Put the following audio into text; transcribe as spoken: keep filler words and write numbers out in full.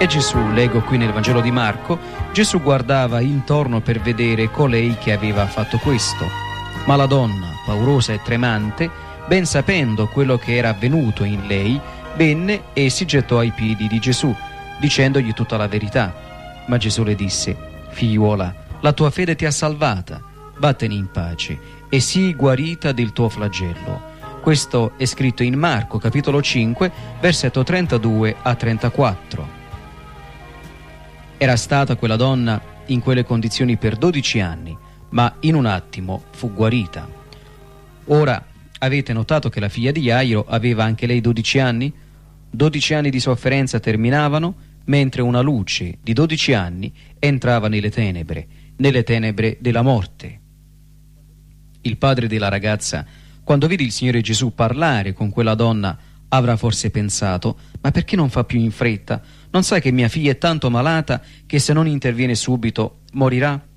E Gesù, leggo qui nel Vangelo di Marco, Gesù guardava intorno per vedere colei che aveva fatto questo. Ma la donna, paurosa e tremante, ben sapendo quello che era avvenuto in lei, venne e si gettò ai piedi di Gesù, dicendogli tutta la verità. Ma Gesù le disse: figliuola, la tua fede ti ha salvata, vattene in pace e sii guarita del tuo flagello. Questo è scritto in Marco, capitolo cinque, versetto trentadue a trentaquattro. Era stata quella donna in quelle condizioni per dodici anni, ma in un attimo fu guarita. Ora, avete notato che la figlia di Jairo aveva anche lei dodici anni? dodici anni di sofferenza terminavano, mentre una luce di dodici anni entrava nelle tenebre, nelle tenebre della morte. Il padre della ragazza, quando vide il Signore Gesù parlare con quella donna, avrà forse pensato: ma perché non fa più in fretta? Non sai che mia figlia è tanto malata che se non interviene subito morirà?